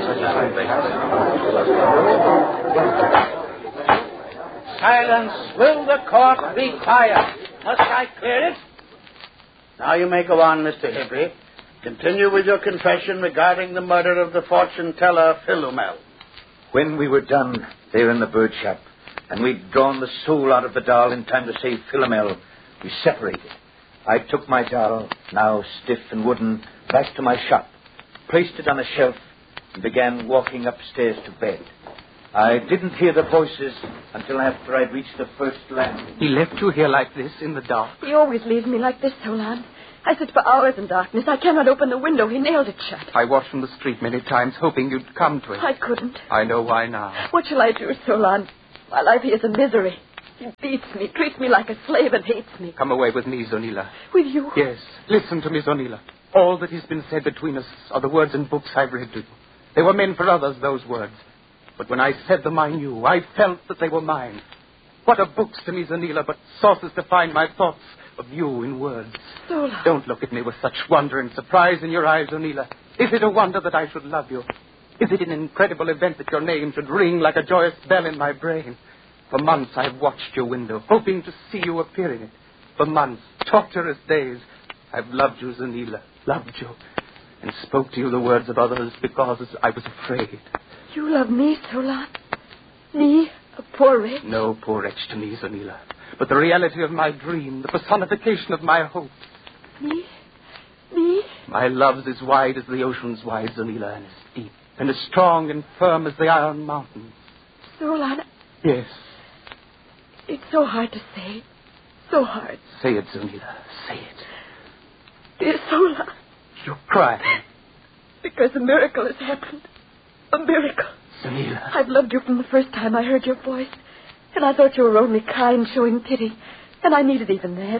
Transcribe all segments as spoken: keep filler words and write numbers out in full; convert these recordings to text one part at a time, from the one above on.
Silence. Will the court be quiet? Must I clear it? Now you may go on, Mister Hibby. Continue with your confession regarding the murder of the fortune-teller, Philomel. When we were done there in the bird shop, and we'd drawn the soul out of the doll in time to save Philomel, we separated. I took my doll, now stiff and wooden, back to my shop, placed it on a shelf, and began walking upstairs to bed. I didn't hear the voices until after I'd reached the first landing. He left you here like this in the dark? He always leaves me like this, Solon. I sit for hours in darkness. I cannot open the window. He nailed it shut. I watched from the street many times, hoping you'd come to it. I couldn't. I know why now. What shall I do, Solon? My life here is a misery. He beats me, treats me like a slave, and hates me. Come away with me, Zonila. With you? Yes. Listen to me, Zonila. All that has been said between us are the words and books I've read to you. They were meant for others, those words. But when I said them, I knew. I felt that they were mine. What are books to me, Zonila, but sources to find my thoughts of you in words? Solon. Don't look at me with such wonder and surprise in your eyes, Zonila. Is it a wonder that I should love you? Is it an incredible event that your name should ring like a joyous bell in my brain? For months I've watched your window, hoping to see you appear in it. For months, torturous days, I've loved you, Zonila, loved you, and spoke to you the words of others because I was afraid. You love me, Solon? Me, a poor wretch? No poor wretch to me, Zonila, but the reality of my dream, the personification of my hope. Me? Me? My love's as wide as the ocean's wide, Zonila, and as deep, and as strong and firm as the iron mountains. Solon? Yes. It's so hard to say. So hard. Say it, Zonila. Say it. Dear Solon. You're crying. Because a miracle has happened. A miracle. Zonila. I've loved you from the first time I heard your voice. And I thought you were only kind, showing pity. And I needed even that.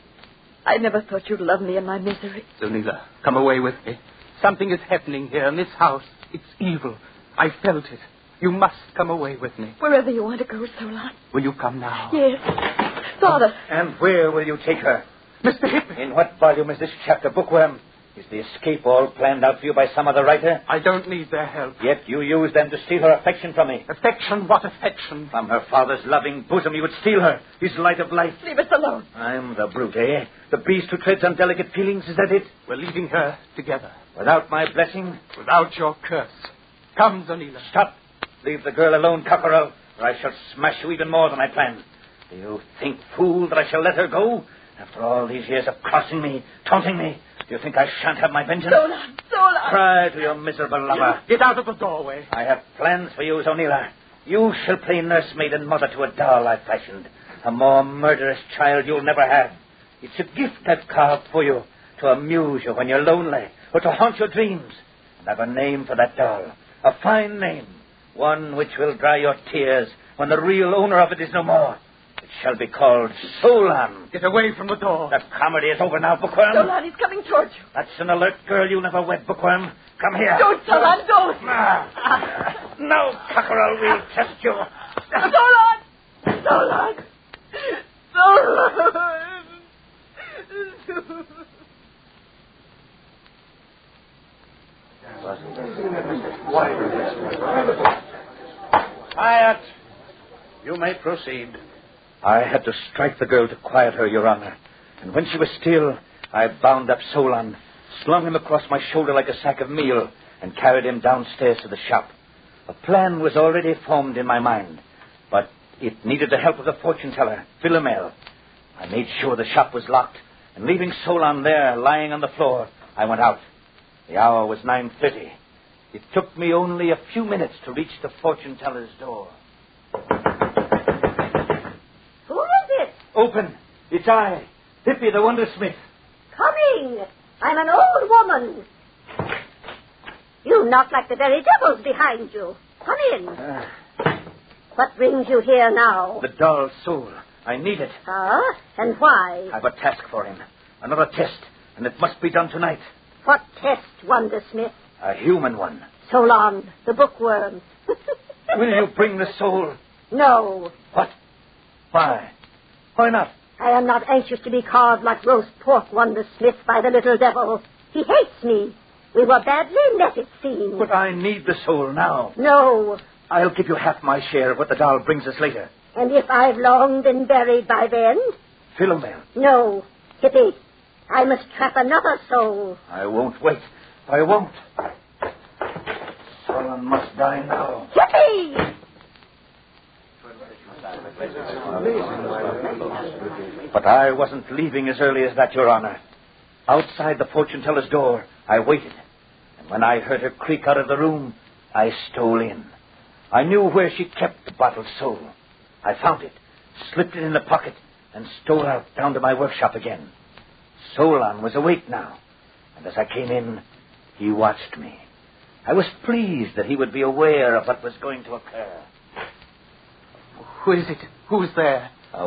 I never thought you'd love me in my misery. Zonila, come away with me. Something is happening here in this house. It's evil. I felt it. You must come away with me. Wherever you want to go, Solon. Will you come now? Yes. Father. And where will you take her? Mister Hibby. In what volume is this chapter, Bookworm? Is the escape all planned out for you by some other writer? I don't need their help. Yet you used them to steal her affection from me. Affection? What affection? From her father's loving bosom you would steal her, his light of life. Leave us alone. I'm the brute, eh? The beast who treads on delicate feelings, is that it? We're leaving her together. Without my blessing? Without your curse. Come, Zonila. Stop. Leave the girl alone, Cockerel, or I shall smash you even more than I planned. Do you think, fool, that I shall let her go? After all these years of crossing me, taunting me, do you think I shan't have my vengeance? Solon, Solon! Cry to your miserable lover. Get out of the doorway. I have plans for you, Zonila. You shall play nursemaid and mother to a doll I've fashioned. A more murderous child you'll never have. It's a gift I've carved for you, to amuse you when you're lonely, or to haunt your dreams. And I've a name for that doll, a fine name. One which will dry your tears when the real owner of it is no more. It shall be called Solon. Get away from the door. The comedy is over now, Bookworm. Solon, he's coming towards you. That's an alert girl you never wed, Bookworm. Come here. Don't, Solon, don't. Ah. No, Cockerel, we'll test you. Solon! Solon! Solon! Quiet. You may proceed. I had to strike the girl to quiet her, Your Honor. And when she was still, I bound up Solon, slung him across my shoulder like a sack of meal, and carried him downstairs to the shop. A plan was already formed in my mind, but it needed the help of the fortune-teller, Philomel. I made sure the shop was locked, and leaving Solon there, lying on the floor, I went out. The hour was nine thirty. It took me only a few minutes to reach the fortune-teller's door. Who is it? Open. It's I, Hippy the Wondersmith. Coming. I'm an old woman. You knock like the very devils behind you. Come in. Uh, What brings you here now? the doll's soul. I need it. Ah, and why? I've a task for him. Another test, and it must be done tonight. What test, Wondersmith? A human one. Solon, the bookworm. Will you bring the soul? No. What? Why? Why not? I am not anxious to be carved like roast pork, Wondersmith, by the little devil. He hates me. We were badly met, it seems. But I need the soul now. No. I'll give you half my share of what the doll brings us later. And if I've long been buried by then? Philomel. No. Hippy, I must trap another soul. I won't wait. I won't. Someone must die now. Hippy! But I wasn't leaving as early as that, Your Honor. Outside the fortune-teller's door, I waited. And when I heard her creak out of the room, I stole in. I knew where she kept the bottled soul. I found it, slipped it in the pocket, and stole out down to my workshop again. Solon was awake now, and as I came in, he watched me. I was pleased that he would be aware of what was going to occur. Who is it? Who's there?